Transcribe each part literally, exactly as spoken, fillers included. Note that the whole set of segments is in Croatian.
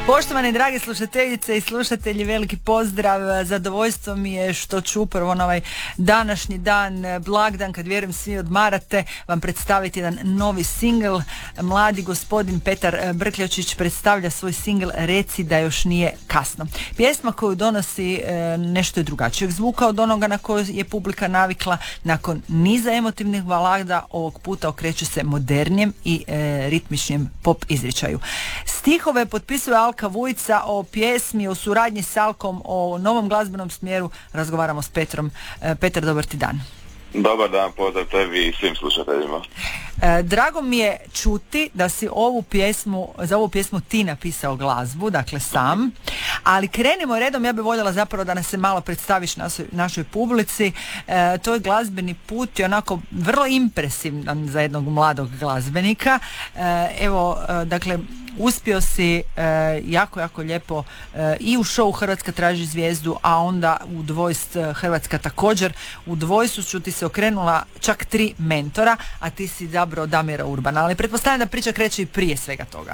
Poštovane drage slušateljice i slušatelji, veliki pozdrav. Zadovoljstvo mi je što ću upravo na ovaj današnji dan, blagdan, kad vjerujem svi odmarate, vam predstaviti jedan novi singl. Mladi gospodin Petar Brkljačić predstavlja svoj singl Reci da još nije kasno. Pjesma koju donosi e, nešto je drugačijeg zvuka od onoga na koje je publika navikla. Nakon niza emotivnih balada ovog puta okreće se modernijem i e, ritmičnijem pop izričaju. Stihove potpisuje Alka Vujica, o pjesmi, o suradnji s Alkom, o novom glazbenom smjeru razgovaramo s Petrom. E, Petar, dobar ti dan. Dobar dan, pozdrav tebi i svim slušateljima. E, drago mi je čuti da si ovu pjesmu, za ovu pjesmu ti napisao glazbu, dakle sam, ali krenimo redom, ja bih voljela zapravo da nas se malo predstaviš našoj, našoj publici. E, to je glazbeni put i onako vrlo impresivan za jednog mladog glazbenika. E, evo, e, dakle, uspio si e, jako, jako lijepo e, i u show Hrvatska traži zvijezdu, a onda u dvojst Hrvatska također. U dvojstvu ću ti se okrenula čak tri mentora, a ti si izabrao Damira Urbana, ali pretpostavljam da priča kreće i prije svega toga.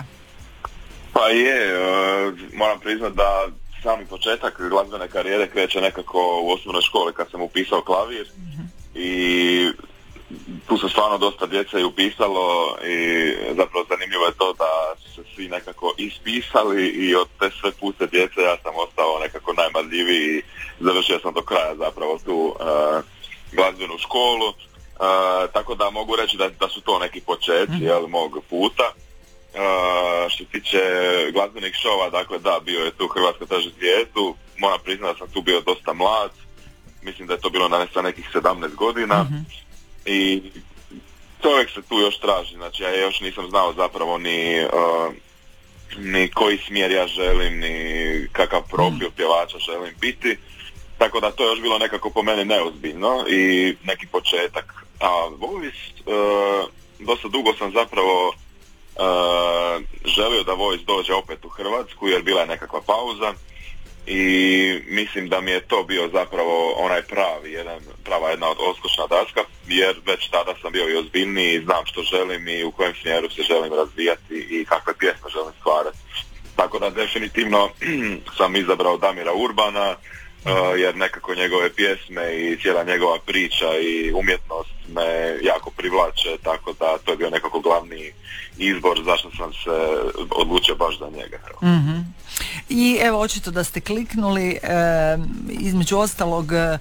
Pa je, uh, moram priznat da sami početak glazbene karijere kreće nekako u osnovnoj školi kad sam upisao klavir mm-hmm. i tu se stvarno dosta djece i upisalo i zapravo zanimljivo je to da su se svi nekako ispisali i od te sve puste djece ja sam ostao nekako najmarljiviji i završio sam do kraja zapravo tu uh, glazbenu školu, uh, tako da mogu reći da, da su to neki početci mm-hmm. jel, mog puta. Uh, što se tiče glazbenih šova, dakle da, bio je tu Hrvatska traži zvijezdu, moram priznati da sam tu bio dosta mlad, mislim da je to bilo na nekih sedamnaest godina. Mm-hmm. I čovjek se tu još traži, znači ja još nisam znao zapravo ni, uh, ni koji smjer ja želim, ni kakav profil pjevača želim biti, tako da to je još bilo nekako po meni neozbiljno i neki početak. A Voice, uh, dosta dugo sam zapravo uh, želio da Voice dođe opet u Hrvatsku jer bila je nekakva pauza. I mislim da mi je to bio zapravo onaj pravi, jedan, prava jedna od odskočna daska, jer već tada sam bio i ozbiljniji, znam što želim i u kojem smjeru se želim razvijati i kakve pjesme želim stvarati. Tako da definitivno sam izabrao Damira Urbana, uh, jer nekako njegove pjesme i cijela njegova priča i umjetnost me jako privlače, tako da to je bio nekako glavni izbor zašto sam se odlučio baš za njega. Mm-hmm. I evo, očito da ste kliknuli, e, između ostalog e,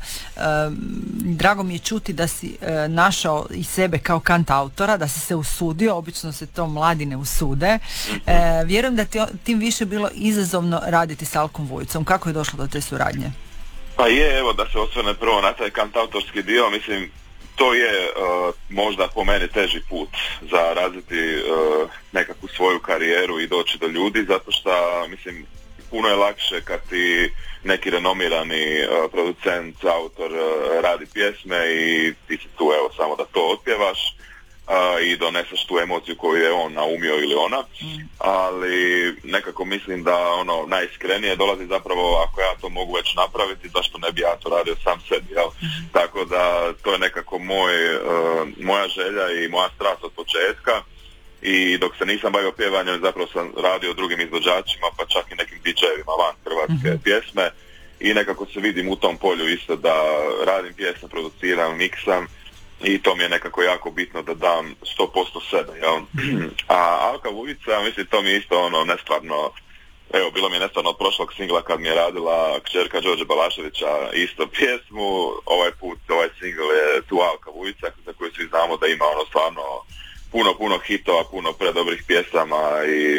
drago mi je čuti da si e, našao i sebe kao kantautora, da si se usudio, obično se to mladi ne usude. E, vjerujem da ti tim više bilo izazovno raditi s Alkom Vujicom. Kako je došlo do te suradnje? Pa je, evo da se osvrne prvo na taj kantautorski dio, mislim to je uh, možda po meni teži put za razviti uh, nekakvu svoju karijeru i doći do ljudi, zato što mislim puno je lakše kad ti neki renomirani uh, producent, autor uh, radi pjesme i ti si tu evo samo da to otpjevaš uh, i doneseš tu emociju koju je on naumio ili ona, mm. ali nekako mislim da ono najiskrenije dolazi zapravo ako ja to mogu već napraviti, zašto ne bi ja to radio sam sebi, jel? Mm. Tako da to je nekako moj, uh, moja želja i moja strast od početka. I dok se nisam bavio pjevanjem, zapravo sam radio drugim izvođačima, pa čak i nekim D J-evima van hrvatske mm-hmm. pjesme i nekako se vidim u tom polju isto da radim pjesme, produciram, miksam i to mi je nekako jako bitno da dam sto posto sebe, jel? Mm-hmm. A Alka Vujica, mislim, to mi je isto ono nestvarno, evo, bilo mi je nestvarno od prošlog singla kad mi je radila kćerka Đorđe Balaševića isto pjesmu, ovaj put, ovaj singl je tu Alka Vujica, za koju svi znamo da ima ono stvarno puno, puno hitova, puno predobrih pjesama i,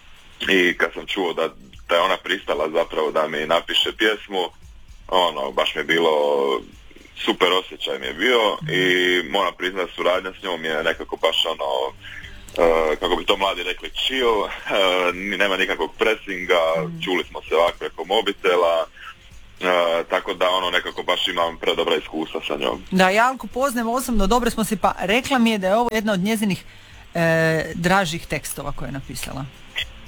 i kad sam čuo da, da je ona pristala zapravo da mi napiše pjesmu, ono, baš mi je bilo, super osjećaj mi je bio i moram priznati suradnja s njom je nekako baš ono, uh, kako bi to mladi rekli, chill, uh, nema nikakvog presinga, čuli smo se ovako preko mobitela, Uh, tako da ono nekako baš imam predobra iskustva sa njom. Da, ja Alku poznajem osobno, dobro smo si, pa rekla mi je da je ovo jedna od njezinih e, dražih tekstova koje je napisala.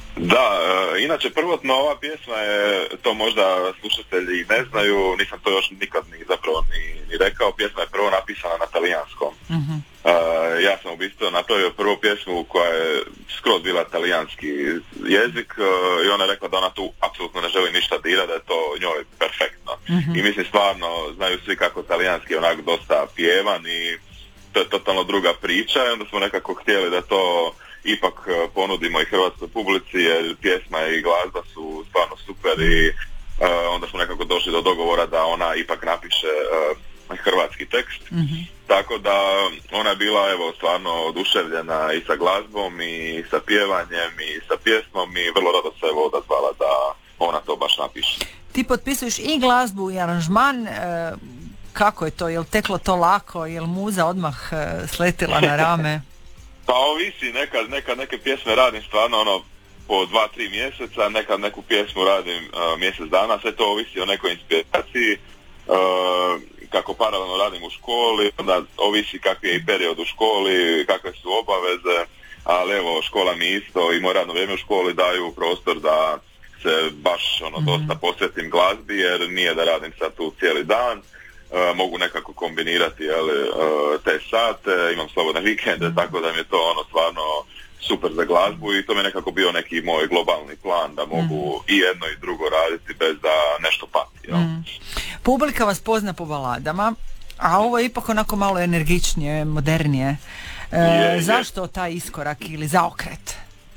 Da, e, inače prvotno ova pjesma je, to možda slušatelji ne znaju, nisam to još nikad ni zapravo ni, ni rekao, pjesma je prvo napisana na talijanskom. Mm-hmm. E, ja sam u bistvu napravio prvu pjesmu koja je skroz bila talijanski jezik e, i ona je rekla da ona tu apsolutno ne želi ništa dirati, da je to njoj perfektno. Mm-hmm. I mislim stvarno, znaju svi kako talijanski je onak dosta pjevan i to je totalno druga priča i onda smo nekako htjeli da to ipak ponudimo i hrvatskoj publici jer pjesma i glazba su stvarno super i uh, onda smo nekako došli do dogovora da ona ipak napiše uh, hrvatski tekst. Mm-hmm. Tako da ona je bila evo stvarno oduševljena i sa glazbom i sa pjevanjem i sa pjesmom i vrlo rado se evo odazvala da ona to baš napiše. Ti potpisuješ i glazbu i aranžman, e, kako je to, jel teklo to lako, jel muza odmah e, sletila na rame? Pa ovisi, nekad, nekad neke pjesme radim stvarno ono po dva, tri mjeseca, nekad neku pjesmu radim uh, mjesec dana, sve to ovisi o nekoj inspiraciji, uh, kako paralelno radim u školi, onda ovisi kakvi je i period u školi, kakve su obaveze, ali evo škola mi isto i moje radno vrijeme u školi daju prostor da se baš ono mm-hmm. dosta posvetim glazbi jer nije da radim sad tu cijeli dan. Uh, mogu nekako kombinirati jeli, uh, te sate, imam slobodne vikende, mm. tako da mi je to ono stvarno super za glazbu i to mi je nekako bio neki moj globalni plan da mogu mm. i jedno i drugo raditi bez da nešto pati. Mm. Publika vas pozna po baladama, a ovo je ipak onako malo energičnije, modernije. E, je, zašto je. Taj iskorak ili zaokret?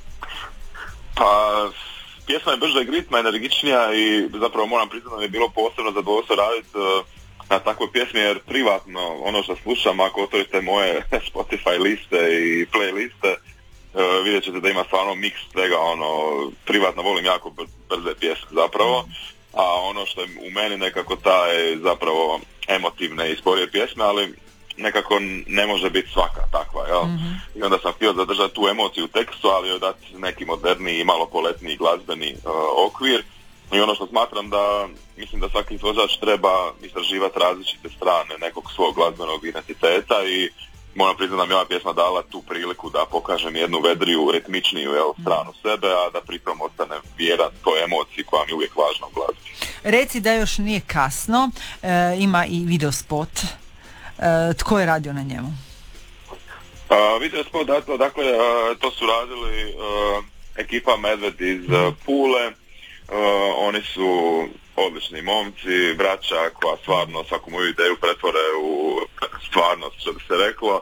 Pa pjesma je bržeg ritma, energičnija i zapravo moram priznati da mi je bilo posebno zadovoljstvo raditi uh, na takvoj pjesmi jer privatno ono što slušam, ako otvorite moje Spotify liste i playliste, uh, vidjet ćete da ima stvarno miks svega, ono, privatno volim jako brze pjesme zapravo, a ono što je u meni nekako taj zapravo emotivne i sporije pjesme, ali nekako ne može biti svaka takva, jel? Mm-hmm. I onda sam htio zadržati tu emociju u tekstu, ali joj dati neki moderniji i malo poletniji glazbeni uh, okvir. I ono što smatram da, mislim da svaki izvođač treba istraživati različite strane nekog svog glazbenog identiteta i moram priznati da mi ova pjesma dala tu priliku da pokažem jednu vedriju, ritmičniju jel, stranu sebe, a da pritom ostane vjeran toj emociji koja mi je uvijek važna u glazbi. Reci da još nije kasno, e, ima i videospot. E, tko je radio na njemu? Uh, videospot, dakle, dakle uh, to su radili uh, ekipa Medved iz uh, Pule. Uh, oni su odlični momci, braća koja stvarno svaku moju ideju pretvore u stvarnost, što bi se reklo,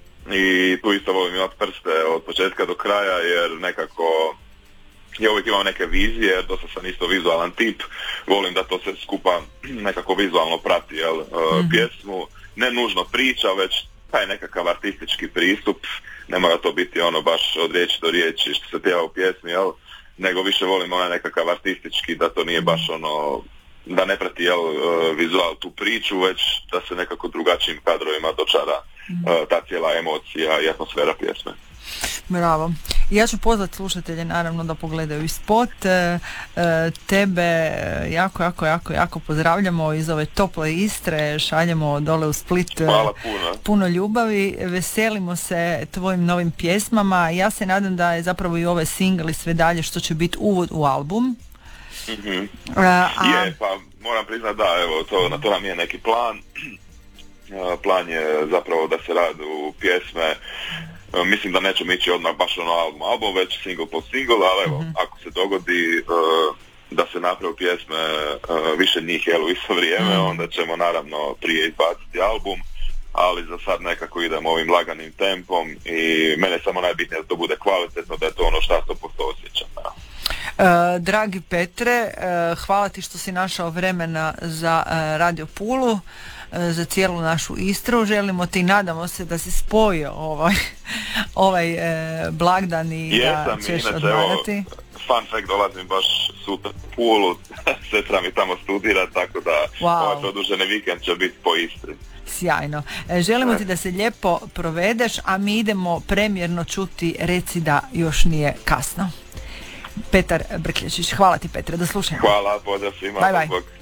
i tu isto volim imati prste od početka do kraja jer nekako ja uvijek imam neke vizije, jer dosta sam isto vizualan tip, volim da to sve skupa nekako vizualno prati jel, uh, mm-hmm. pjesmu, ne nužno priča, već taj nekakav artistički pristup, ne mora to biti ono baš od riječi do riječi što se pjeva u pjesmi, jel, nego više volim onaj nekakav artistički, da to nije baš ono, da ne prati jel, vizual tu priču, već da se nekako drugačijim kadrovima dočara mm. ta cijela emocija i atmosfera pjesme. Bravo. Ja ću pozvati slušatelje naravno da pogledaju i spot. E, tebe jako, jako, jako, jako pozdravljamo iz ove tople Istre, šaljemo dole u Split. Hvala puno. Puno ljubavi, veselimo se tvojim novim pjesmama. Ja se nadam da je zapravo i ovaj singl i sve dalje što će biti uvod u album. Mm-hmm. A, a... Je, pa moram priznati da, evo, to, na to nam je neki plan. Plan je zapravo da se radi u pjesme. Mislim da nećemo ići odmah baš ono album, album već single po single, ali evo, mm-hmm. ako se dogodi uh, da se naprave pjesme uh, više njih jel, u isto vrijeme, mm-hmm. onda ćemo naravno prije izbaciti album, ali za sad nekako idemo ovim laganim tempom i mene je samo najbitnije da to bude kvalitetno, da je to ono šta sto posto osjećam. Uh, dragi Petre, uh, hvala ti što si našao vremena za uh, Radio Pulu, za cijelu našu Istru. Želimo ti i nadamo se da si spojio ovaj, ovaj e, blagdan i Jesam, da ćeš inače, odmarati. Evo, fun fact, dolazim baš sutra u Pulu, sestra mi tamo studira, tako da wow. ovaj produženi vikend će biti po Istri. Sjajno. E, želimo ti da se lijepo provedeš, a mi idemo premjerno čuti Reci da još nije kasno. Petar Brkljačić, hvala ti Petre, do slušanja. Hvala, pozdrav svima. Bye, bye.